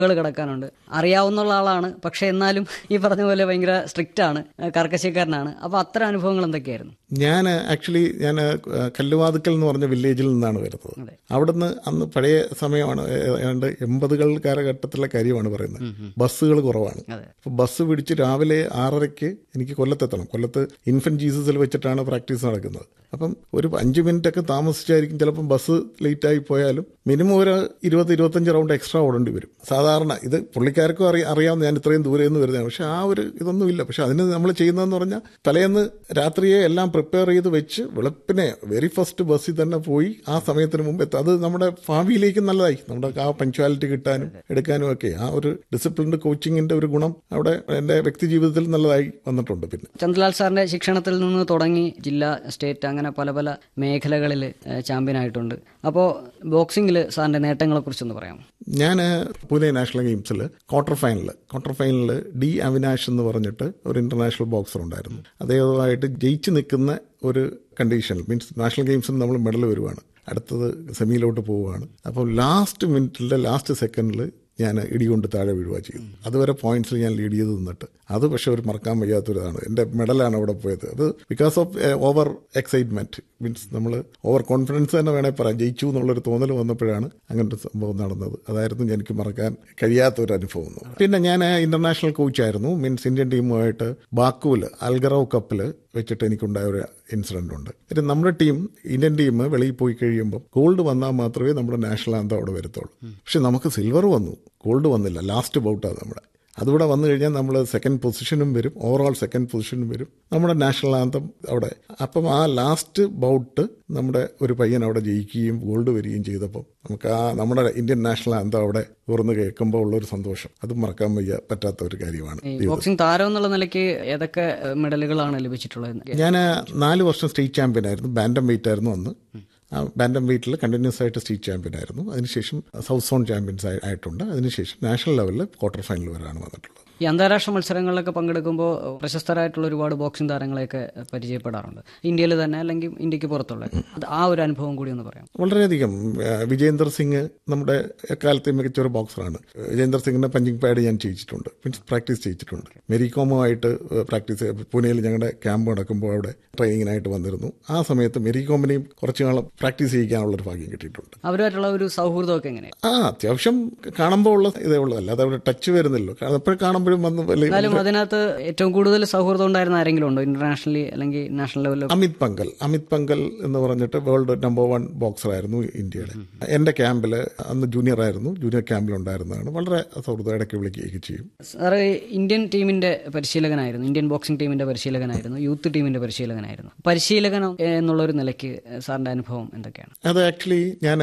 കിടക്കാനുണ്ട്. അറിയാവുന്ന ആളാണ്, പക്ഷെ എന്നാലും ഈ പറഞ്ഞ പോലെ ഭയങ്കര സ്ട്രിക്റ്റ് ആണ്, കർക്കശക്കാരനാണ്. അപ്പൊ അത്തരം അനുഭവങ്ങൾ എന്തൊക്കെയായിരുന്നു? ഞാൻ കല്ലുവാതുക്കൽ എന്ന് പറഞ്ഞ വില്ലേജിൽ നിന്നാണ് വരുന്നത്. അവിടുന്ന് അന്ന് പഴയ സമയമാണ്, ഏതാണ്ട് 80 കാലഘട്ടത്തിലെ കാര്യമാണ് പറയുന്നത്. ബസ്സുകൾ കുറവാണ്. അപ്പൊ ബസ് പിടിച്ച് രാവിലെ 6:30 എനിക്ക് കൊല്ലത്തെത്തണം. കൊല്ലത്ത് ഇൻഫന്റ് ജീസസിൽ വെച്ചിട്ടാണ് പ്രാക്ടീസ് നടക്കുന്നത്. അപ്പം ഒരു 5 മിനിറ്റൊക്കെ താമസിച്ചായിരിക്കും ചിലപ്പം ബസ് ലേറ്റായി പോയാലും മിനിമം ഒരു 20-25 റൗണ്ട് എക്സ്ട്രാ ഓടേണ്ടി വരും. സാധാരണ ഇത് പുള്ളിക്കാർക്കും അറിയാവുന്ന ഞാൻ ഇത്രയും ദൂരെ നിന്ന് വരുന്നതാണ്. പക്ഷെ ആ ഒരു ഇതൊന്നുമില്ല. പക്ഷെ അതിന് നമ്മൾ ചെയ്യുന്നതെന്ന് പറഞ്ഞാൽ തലേന്ന് രാത്രിയെ എല്ലാം പ്രിപ്പയർ ചെയ്ത് വെച്ച് വെളുപ്പിനെ വെരി ഫസ്റ്റ് ബസ്സിൽ തന്നെ പോയി ആ സമയത്തിന് മുമ്പ് എത്തും. അത് നമ്മുടെ ഭാവിയിലേക്ക് നല്ലതായി, നമ്മുടെ ആ പങ്ക്ച്വാലിറ്റി കിട്ടാനും എടുക്കാനും ഒക്കെ ആ ഒരു ഡിസിപ്ലിൻഡ് കോച്ചിങ്ങിന്റെ ഒരു ഗുണം അവിടെ എന്റെ വ്യക്തി ജീവിതത്തിൽ നല്ലതായി വന്നിട്ടുണ്ട്. പിന്നെ ചന്ദ്രലാൽ സാറിന്റെ ശിക്ഷണത്തിൽ നിന്ന് തുടങ്ങി ജില്ലാ, സ്റ്റേറ്റ്, അങ്ങനെ പല പല മേഖലകളിൽ ചാമ്പ്യൻ ആയിട്ടുണ്ട്. അപ്പോൾ ബോക്സിംഗിൽ സാറിന്റെ നേട്ടങ്ങളെ കുറിച്ചൊന്ന് പറയാമോ? ഞാൻ പൂനെ നാഷണൽ ഗെയിംസിൽ ക്വാർട്ടർ ഫൈനലിൽ ഡി അവിനാഷ് എന്ന് പറഞ്ഞിട്ട് ഒരു ഇന്റർനാഷണൽ ബോക്സർ ഉണ്ടായിരുന്നു. അദ്ദേഹവുമായിട്ട് ജയിച്ചു നിൽക്കുന്ന ഒരു കണ്ടീഷനിൽ, മീൻസ് നാഷണൽ ഗെയിംസിൽ നമ്മൾ മെഡൽ വരുവാണ്, അടുത്തത് സെമിയിലോട്ട് പോവുകയാണ്. അപ്പോൾ ലാസ്റ്റ് മിനിറ്റിലെ ലാസ്റ്റ് സെക്കൻഡിൽ ഞാൻ ഇടികൊണ്ട് താഴെ വീഴുക ചെയ്തു. അതുവരെ പോയിന്റ്സിൽ ഞാൻ ലീഡ് ചെയ്ത് നിന്നിട്ട് അത് പക്ഷെ ഒരു മറക്കാൻ വയ്യാത്തൊരിതാണ്. എൻ്റെ മെഡലാണ് അവിടെ പോയത്. അത് because of over excitement, means നമ്മൾ ഓവർ കോൺഫിഡൻസ് തന്നെ വേണേൽ പറയാം. ജയിച്ചു എന്നുള്ളൊരു തോന്നൽ വന്നപ്പോഴാണ് അങ്ങനത്തെ സംഭവം നടന്നത്. അതായിരുന്നു എനിക്ക് മറക്കാൻ കഴിയാത്തൊരു അനുഭവം. പിന്നെ ഞാൻ ഇന്റർനാഷണൽ കോച്ചായിരുന്നു. മീൻസ് ഇന്ത്യൻ ടീമുമായിട്ട് ബാക്കുവിൽ അൽഗറവ് കപ്പിൽ വെച്ചിട്ട് എനിക്കുണ്ടായ ഒരു ഇൻസിഡന്റ് ഉണ്ട്. നമ്മുടെ ഇന്ത്യൻ ടീം വെളിയിൽ പോയി കഴിയുമ്പോൾ ഗോൾഡ് വന്നാൽ മാത്രമേ നമ്മുടെ നാഷണൽ ആന്തം അവിടെ വരത്തുള്ളൂ. പക്ഷെ നമുക്ക് സിൽവർ വന്നു, ഗോൾഡ് വന്നില്ല. ലാസ്റ്റ് ബൗട്ടാണ് നമ്മുടെ. അതുകൂടെ വന്നു കഴിഞ്ഞാൽ നമ്മൾ സെക്കൻഡ് പൊസിഷനും വരും, ഓവറോൾ സെക്കൻഡ് പൊസിഷനും വരും, നമ്മുടെ നാഷണൽ ആന്തം അവിടെ. അപ്പം ആ ലാസ്റ്റ് ബൗട്ട് നമ്മുടെ ഒരു പയ്യൻ അവിടെ ജയിക്കുകയും ഗോൾഡ് വരികയും ചെയ്തപ്പോൾ നമുക്ക് ആ നമ്മുടെ ഇന്ത്യൻ നാഷണൽ ആന്തം അവിടെ തുറന്ന് കേൾക്കുമ്പോൾ ഉള്ളൊരു സന്തോഷം അത് മറക്കാൻ പറ്റാത്ത ഒരു കാര്യമാണ്. ബോക്സിംഗ് താരം എന്നുള്ള നിലയ്ക്ക് ഏതൊക്കെ മെഡലുകളാണ് ലഭിച്ചിട്ടുള്ളത്? ഞാൻ 4 വർഷം സ്റ്റേറ്റ് ചാമ്പ്യൻ ആയിരുന്നു. ബാൻഡം വെയിറ്റ് ആയിരുന്നു അന്ന്. ബാൻഡം വെയിറ്റിൽ കണ്ടിന്യൂസ് ആയിട്ട് സ്റ്റേറ്റ് ചാമ്പ്യൻ ആയിരുന്നു. അതിനുശേഷം സൗത്ത് സോൺ ചാമ്പ്യൻസ് ആയിട്ടുണ്ട്. അതിനുശേഷം നാഷണൽ ലെവലിൽ ക്വാർട്ടർ ഫൈനൽ വരെയാണ് വന്നിട്ടുള്ളത്. ഈ അന്താരാഷ്ട്ര മത്സരങ്ങളിലൊക്കെ പങ്കെടുക്കുമ്പോൾ പ്രശസ്തരായിട്ടുള്ള ഒരുപാട് ബോക്സിംഗ് താരങ്ങളെയൊക്കെ പരിചയപ്പെടാറുണ്ട്, ഇന്ത്യയിൽ തന്നെ അല്ലെങ്കിൽ ഇന്ത്യക്ക് പുറത്തുള്ള. ആ ഒരു അനുഭവം കൂടി ഒന്ന് പറയാം. വളരെയധികം. വിജേന്ദർ സിംഗ് നമ്മുടെ എക്കാലത്തെ മികച്ച ഒരു ബോക്സറാണ്. വിജേന്ദർ സിംഗിന്റെ പഞ്ചിങ് പാഡ് ഞാൻ ചെയ്യിച്ചിട്ടുണ്ട്, മീൻസ് പ്രാക്ടീസ് ചെയ്യിച്ചിട്ടുണ്ട്. മെരികോമുമായിട്ട് പ്രാക്ടീസ് പൂനെയിൽ ഞങ്ങളുടെ ക്യാമ്പ് നടക്കുമ്പോൾ അവിടെ ട്രെയിനിങ്ങിനായിട്ട് വന്നിരുന്നു. ആ സമയത്ത് മെരികോമിനെയും കുറച്ചു നാളും പ്രാക്ടീസ് ചെയ്യിക്കാനുള്ളൊരു ഭാഗ്യം കിട്ടിയിട്ടുണ്ട്. അവരുമായിട്ടുള്ള ഒരു സൗഹൃദമൊക്കെ എങ്ങനെയാണ്? അത്യാവശ്യം കാണുമ്പോൾ ഉള്ള ഇതേ ഉള്ളൂ, അല്ലാതെ അവിടെ ടച്ച് വരുന്നില്ലോ. എപ്പോഴും കാണുമ്പോഴും എന്നാലും അതിനകത്ത് ഏറ്റവും കൂടുതൽ സൗഹൃദം ഉണ്ടായിരുന്ന ആരെങ്കിലും ഉണ്ടോ ഇന്റർനാഷണലി അല്ലെങ്കിൽ നാഷണൽ ലെവലിൽ? അമിത് പങ്കൽ എന്ന് പറഞ്ഞിട്ട് വേൾഡ് നമ്പർ 1 ബോക്സറായിരുന്നു ഇന്ത്യയുടെ. എന്റെ ക്യാമ്പിൽ അന്ന് ജൂനിയർ ക്യാമ്പിലുണ്ടായിരുന്നതാണ്. വളരെ സൗഹൃദം, ഇടയ്ക്ക് വിളിക്കുകയൊക്കെ ചെയ്യും. സാറ് ഇന്ത്യൻ ടീമിന്റെ പരിശീലകനായിരുന്നു, ഇന്ത്യൻ ബോക്സിംഗ് ടീമിന്റെ പരിശീലകനായിരുന്നു, യൂത്ത് ടീമിന്റെ പരിശീലകനായിരുന്നു. പരിശീലകൻ എന്നുള്ളൊരു നിലയ്ക്ക് സാറിന്റെ അനുഭവം എന്തൊക്കെയാണ്? അത് ആക്ച്വലി ഞാൻ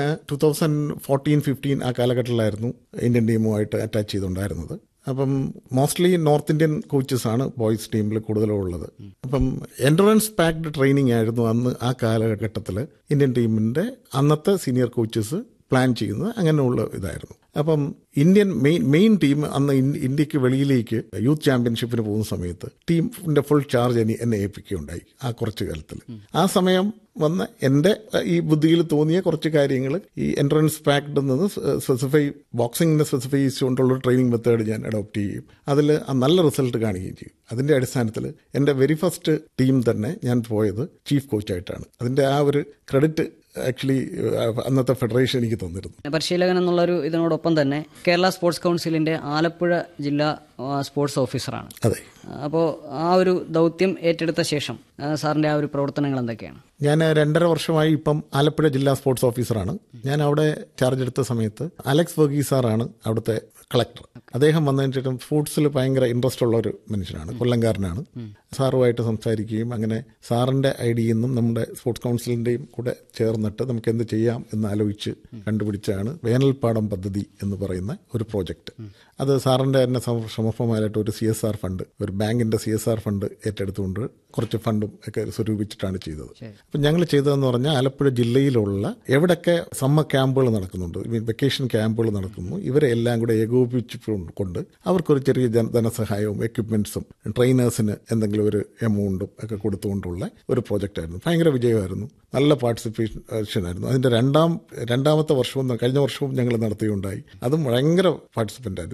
2014-15 ആ കാലഘട്ടത്തിലായിരുന്നു ഇന്ത്യൻ ടീമുമായിട്ട് അറ്റാച്ച് ചെയ്തുണ്ടായിരുന്നത്. അപ്പം മോസ്റ്റ്ലി നോർത്ത് ഇന്ത്യൻ കോച്ചസ് ആണ് ബോയ്സ് ടീമിൽ കൂടുതലും ഉള്ളത്. അപ്പം എൻഡുറൻസ് പാക്ഡ് ട്രെയിനിങ് ആയിരുന്നു അന്ന് ആ കാലഘട്ടത്തിൽ ഇന്ത്യൻ ടീമിന്റെ അന്നത്തെ സീനിയർ കോച്ചസ് പ്ലാൻ ചെയ്യുന്നത്. അങ്ങനെയുള്ള ഇതായിരുന്നു. അപ്പം ഇന്ത്യൻ മെയിൻ ടീം അന്ന് ഇന്ത്യക്ക് വെളിയിലേക്ക് യൂത്ത് ചാമ്പ്യൻഷിപ്പിന് പോകുന്ന സമയത്ത് ടീമിന്റെ ഫുൾ ചാർജ് എന്നെ ഏൽപ്പിക്കുകയുണ്ടായി ആ കുറച്ചു കാലത്തിൽ. ആ സമയം വന്ന എന്റെ ഈ ബുദ്ധിയിൽ തോന്നിയ കുറച്ച് കാര്യങ്ങൾ ഈ എൻട്രൻസ് പാക്ഡ് നിന്ന് ബോക്സിംഗിനെ സ്പെസിഫൈ ചെയ്തുകൊണ്ടുള്ള ട്രെയിനിങ് മെത്തേഡ് ഞാൻ അഡോപ്റ്റ് ചെയ്യും. അതിൽ നല്ല റിസൾട്ട് കാണുകയും ചെയ്യും. അതിന്റെ അടിസ്ഥാനത്തിൽ എന്റെ വെരി ഫസ്റ്റ് ടീം തന്നെ ഞാൻ പോയത് ചീഫ് കോച്ചായിട്ടാണ്. അതിന്റെ ആ ഒരു ക്രെഡിറ്റ് ആക്ച്വലി അന്നത്തെ ഫെഡറേഷൻ എനിക്ക് തന്നിരുന്നു. പരിശീലകൻ എന്നുള്ളൊരു ഇതിനോടൊപ്പം തന്നെ കേരള സ്പോർട്സ് കൗൺസിലിന്റെ ആലപ്പുഴ ജില്ലാ സ്പോർട്സ് ഓഫീസറാണ്. അതെ. അപ്പോൾ ആ ഒരു ദൗത്യം ഏറ്റെടുത്ത ശേഷം സാറിന്റെ ആ ഒരു പ്രവർത്തനങ്ങൾ എന്തൊക്കെയാണ്? ഞാൻ 2.5 വർഷമായി ഇപ്പം ആലപ്പുഴ ജില്ലാ സ്പോർട്സ് ഓഫീസറാണ്. ഞാൻ അവിടെ ചാർജ് എടുത്ത സമയത്ത് അലക്സ് വർഗീസ് സാറാണ് അവിടുത്തെ കളക്ടർ. അദ്ദേഹം വന്നതിന് ശേഷം സ്പോർട്സിൽ ഭയങ്കര ഇൻട്രസ്റ്റ് ഉള്ള ഒരു മനുഷ്യനാണ്, കൊല്ലംകാരനാണ്. സാറുമായിട്ട് സംസാരിക്കുകയും അങ്ങനെ സാറിന്റെ ഐഡിയയിൽ നിന്നും നമ്മുടെ സ്പോർട്സ് കൗൺസിലിന്റെയും കൂടെ ചേർന്നിട്ട് നമുക്ക് എന്ത് ചെയ്യാം എന്ന് ആലോചിച്ച് കണ്ടുപിടിച്ചാണ് വേനൽപ്പാടം പദ്ധതി എന്ന് പറയുന്ന ഒരു പ്രോജക്റ്റ്. അത് സാറിന്റെ തന്നെ സമർപ്പമായിട്ട് ഒരു CSR ഫണ്ട്, ഒരു ബാങ്കിന്റെ CSR ഫണ്ട് ഏറ്റെടുത്തുകൊണ്ട് കുറച്ച് ഫണ്ടും ഒക്കെ സ്വരൂപിച്ചിട്ടാണ് ചെയ്തത്. അപ്പം ഞങ്ങൾ ചെയ്തതെന്ന് പറഞ്ഞാൽ ആലപ്പുഴ ജില്ലയിലുള്ള എവിടെയൊക്കെ സമ്മർ ക്യാമ്പുകൾ നടക്കുന്നുണ്ട്, വെക്കേഷൻ ക്യാമ്പുകൾ നടക്കുന്നു, ഇവരെ എല്ലാം കൂടെ ഏകോപിപ്പിച്ചുകൊണ്ട് അവർക്കൊരു ചെറിയ ധനസഹായവും എക്യുപ്മെന്റ്സും ട്രെയിനേഴ്സിന് എന്തെങ്കിലും ഒരു എമൗണ്ടും ഒക്കെ കൊടുത്തുകൊണ്ടുള്ള ഒരു പ്രോജക്റ്റ് ആയിരുന്നു. ഭയങ്കര വിജയമായിരുന്നു. നല്ല പാർട്ടിസിപ്പേഷൻ ആയിരുന്നു. അതിന്റെ രണ്ടാമത്തെ വർഷവും കഴിഞ്ഞ വർഷവും ഞങ്ങൾ നടത്തുകയുണ്ടായി. അതും ഭയങ്കര പാർട്ടിസിപ്പൻ്റ് ആയിരുന്നു.